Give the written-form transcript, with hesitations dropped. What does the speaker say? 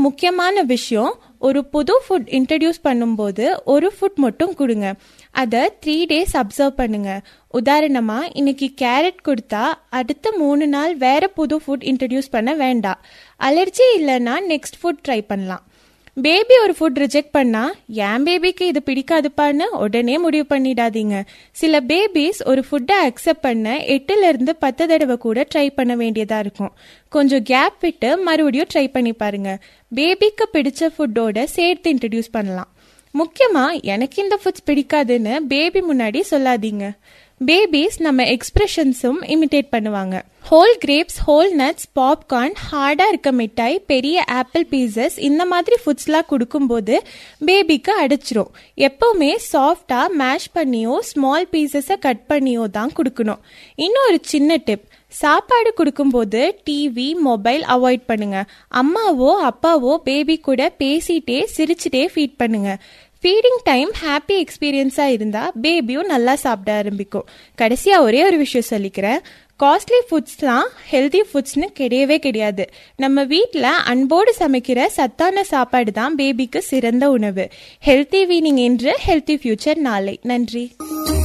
முக்கியமான விஷயம், ஒரு புது ஃபுட் இன்ட்ரடியூஸ் பண்ணும்போது ஒரு ஃபுட் மட்டும் கொடுங்க. அதை 3 days அப்சர்வ் பண்ணுங்க. உதாரணமா, இன்னைக்கு கேரட் கொடுத்தா அடுத்த 3 நாள் வேற புது ஃபுட் இன்ட்ரடியூஸ் பண்ண வேண்டாம். அலர்ஜி இல்லைன்னா நெக்ஸ்ட் ஃபுட் ட்ரை பண்ணலாம். பேபி ஒரு ஃபுட் ரிஜெக்ட் பண்ணா என் பேபிக்கு இது பிடிக்காதுப்பான்னு உடனே முடிவு பண்ணிடாதீங்க. சில பேபிஸ் ஒரு ஃபுட்டை அக்செப்ட் பண்ண 8-10 தடவை கூட ட்ரை பண்ண வேண்டியதா இருக்கும். கொஞ்சம் கேப் விட்டு மறுபடியும் ட்ரை பண்ணி பாருங்க. பேபிக்கு பிடிச்ச ஃபுட்டோட சேர்த்து இன்ட்ரடியூஸ் பண்ணலாம். முக்கியமா எனக்கு இந்த ஃபுட்ஸ் பிடிக்காதுன்னு பேபி முன்னாடி சொல்லாதீங்க. பேபிஸ் நம்ம எக்ஸ்பிரஷன்ஸும் இமிட்டேட் பண்ணுவாங்க. Whole grapes, whole nuts, popcorn, ஹார்டா இருக்க மிட்டாய், பெரிய ஆப்பிள் பீசஸ், இந்த மாதிரி ஃபுட்ஸ்லாம் கொடுக்கும்போது பேபிக்கு அடிச்சிரும். எப்பவுமே சாஃப்டா மேஷ் பண்ணியோ ஸ்மால் பீசஸை கட் பண்ணியோ தான் கொடுக்கணும். இன்னொரு சின்ன டிப், சாப்பாடு கொடுக்கும்போது டிவி, மொபைல் அவாய்ட் பண்ணுங்க. அம்மாவோ அப்பாவோ பேபி கூட பேசிட்டே சிரிச்சுட்டே ஃபீட் பண்ணுங்க. ஃபீடிங் டைம் ஹாப்பி எக்ஸ்பீரியன்ஸாக இருந்தால் பேபியும் நல்லா சாப்பிட ஆரம்பிக்கும். கடைசியாக ஒரே ஒரு விஷயம் சொல்லிக்கிறேன், காஸ்ட்லி ஃபுட்ஸ்லாம் ஹெல்தி ஃபுட்ஸ்னு கிடையவே கிடையாது. நம்ம வீட்டில் அன்போடு சமைக்கிற சத்தான சாப்பாடு தான் பேபிக்கு சிறந்த உணவு. ஹெல்த்தி வீனிங் என்று, ஹெல்த்தி ஃபியூச்சர் நாளை. நன்றி.